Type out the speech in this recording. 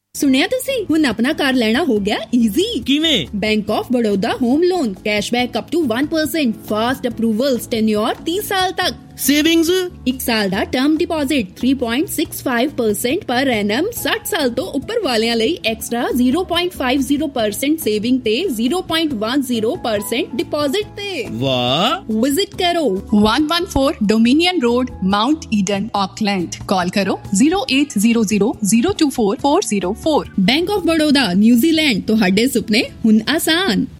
ਸੁਣਿਆ ਤੁਸੀਂ ਹੁਣ ਆਪਣਾ ਕਾਰ ਲੈਣਾ ਹੋ ਗਿਆ ਈਜ਼ੀ। ਕਿਵੇਂ? Bank of Baroda home loan, cashback up to 1%, fast approvals, tenure 30 ਸਾਲ ਤੱਕ, ਸੇਵਿੰਗਸ 1 ਸਾਲ ਦਾ ਟਰਮ ਡਿਪੋਜ਼ਿਟ 3.65% ਪਰ ਐਨਮ, 60 ਸਾਲ ਤੋਂ ਉੱਪਰ ਵਾਲਿਆਂ ਲਈ ਐਕਸਟਰਾ 0.50% ਸੇਵਿੰਗ ਤੇ 0.10% ਡਿਪੋਜ਼ਿਟ ਤੇ। ਵਾਹ! ਵਿਜ਼ਿਟ ਕਰੋ 114 dominion road, Mount Eden, Auckland. ਕਾਲ ਕਰੋ 0800024404। Bank of Baroda, New Zealand. ਤੁਹਾਡੇ ਸੁਪਨੇ ਹੁਣ ਆਸਾਨ।